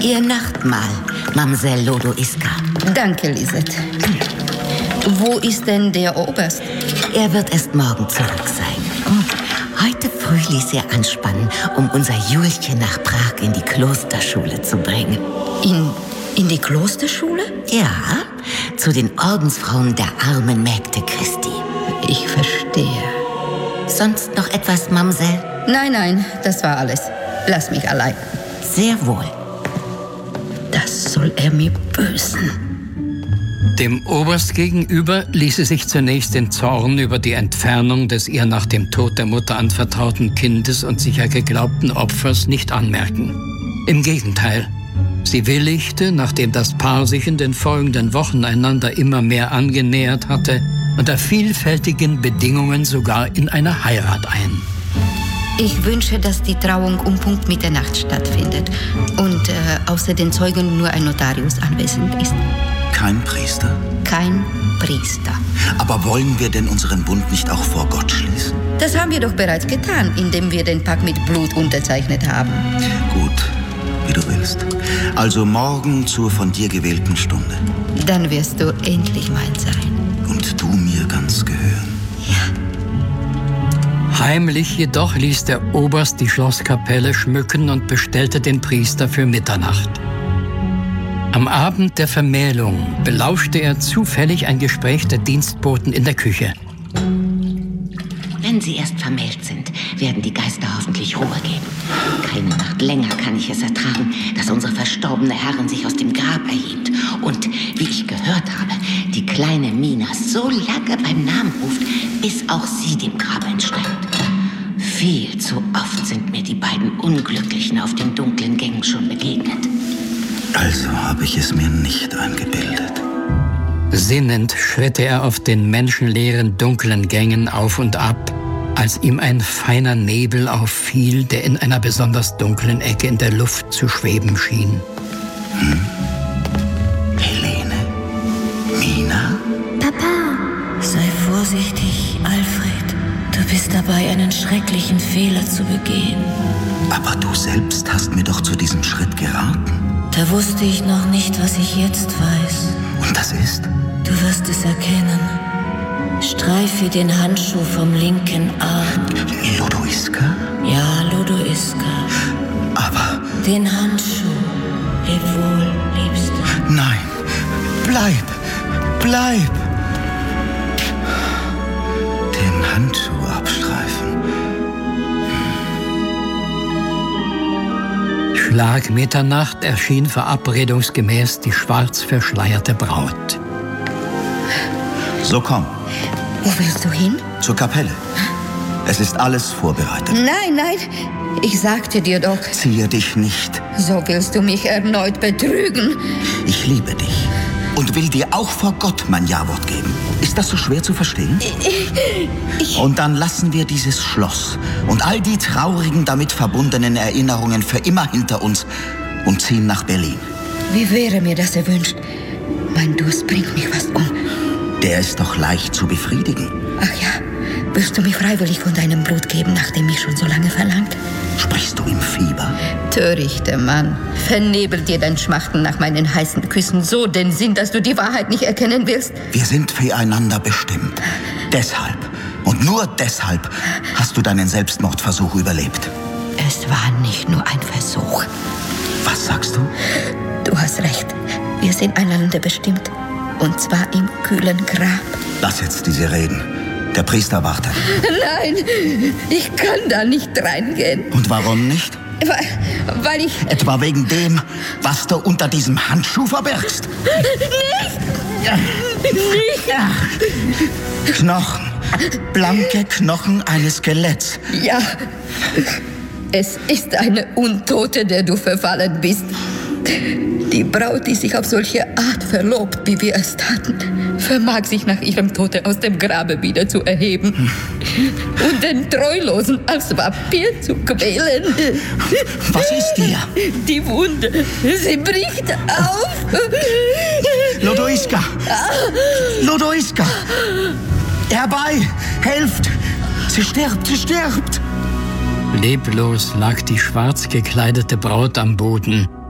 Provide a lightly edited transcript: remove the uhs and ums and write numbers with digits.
Ihr Nachtmahl, Mamsell Lodoiska. Danke, Lisette. Wo ist denn der Oberst? Er wird erst morgen zurück sein. Heute früh ließ er anspannen, um unser Julchen nach Prag in die Klosterschule zu bringen. In die Klosterschule? Ja, zu den Ordensfrauen der armen Mägde Christi. Ich verstehe. Sonst noch etwas, Mamsell? Nein, das war alles. Lass mich allein. Sehr wohl. Das soll er mir bösen. Dem Oberst gegenüber ließ sie sich zunächst den Zorn über die Entfernung des ihr nach dem Tod der Mutter anvertrauten Kindes und sicher geglaubten Opfers nicht anmerken. Im Gegenteil, sie willigte, nachdem das Paar sich in den folgenden Wochen einander immer mehr angenähert hatte, unter vielfältigen Bedingungen sogar in eine Heirat ein. Ich wünsche, dass die Trauung um Punkt Mitternacht stattfindet und außer den Zeugen nur ein Notarius anwesend ist. Kein Priester? Kein Priester. Aber wollen wir denn unseren Bund nicht auch vor Gott schließen? Das haben wir doch bereits getan, indem wir den Pakt mit Blut unterzeichnet haben. Gut, wie du willst. Also morgen zur von dir gewählten Stunde. Dann wirst du endlich mein sein. Und du mir ganz gehören. Ja. Heimlich jedoch ließ der Oberst die Schlosskapelle schmücken und bestellte den Priester für Mitternacht. Am Abend der Vermählung belauschte er zufällig ein Gespräch der Dienstboten in der Küche. Wenn sie erst vermählt sind, werden die Geister hoffentlich Ruhe geben. Keine Nacht länger kann ich es ertragen, dass unsere verstorbene Herrin sich aus dem Grab erhebt und, wie ich gehört habe, die kleine Mina so lange beim Namen ruft, bis auch sie dem Grab entsteigt. Viel zu oft sind mir die beiden Unglücklichen auf den dunklen Gängen schon begegnet. Also habe ich es mir nicht eingebildet. Sinnend schritt er auf den menschenleeren, dunklen Gängen auf und ab, als ihm ein feiner Nebel auffiel, der in einer besonders dunklen Ecke in der Luft zu schweben schien. Helene? Mina? Papa! Sei vorsichtig, Alfred. Du bist dabei, einen schrecklichen Fehler zu begehen. Aber du selbst hast mir doch zu diesem Schritt geraten. Da wusste ich noch nicht, was ich jetzt weiß. Und das ist? Du wirst es erkennen. Streife den Handschuh vom linken Arm. Lodoiska? Ja, Lodoiska. Aber... Den Handschuh. Leb wohl, Liebste. Nein, bleib! Den Handschuh abstreifen. Schlag Mitternacht erschien verabredungsgemäß die schwarz verschleierte Braut. So, komm. Wo willst du hin? Zur Kapelle. Es ist alles vorbereitet. Nein, ich sagte dir doch. Ziehe dich nicht. So willst du mich erneut betrügen. Ich liebe dich und will dir auch vor Gott mein Ja-Wort geben. Ist das so schwer zu verstehen? Und dann lassen wir dieses Schloss und all die traurigen damit verbundenen Erinnerungen für immer hinter uns und ziehen nach Berlin. Wie wäre mir das erwünscht? Mein Durst bringt mich fast um. Der ist doch leicht zu befriedigen. Ach ja, willst du mir freiwillig von deinem Blut geben, nachdem mich schon so lange verlangt? Sprichst du im Fieber? Törichter Mann, vernebelt dir dein Schmachten nach meinen heißen Küssen so den Sinn, dass du die Wahrheit nicht erkennen willst? Wir sind füreinander bestimmt. Deshalb und nur deshalb hast du deinen Selbstmordversuch überlebt. Es war nicht nur ein Versuch. Was sagst du? Du hast recht. Wir sind einander bestimmt. Und zwar im kühlen Grab. Lass jetzt diese Reden. Der Priester wartet. Nein, ich kann da nicht reingehen. Und warum nicht? Weil ich... Etwa wegen dem, was du unter diesem Handschuh verbirgst? Nicht! Knochen. Blanke Knochen eines Skeletts. Ja, es ist eine Untote, der du verfallen bist. Die Braut, die sich auf solche Art verlobt, wie wir es taten, vermag sich nach ihrem Tode aus dem Grabe wieder zu erheben und den Treulosen als Vampir zu quälen. Was ist dir? Die Wunde, sie bricht auf. Lodoiska! Lodoiska! Herbei! Helft! Sie stirbt! Leblos lag die schwarz gekleidete Braut am Boden.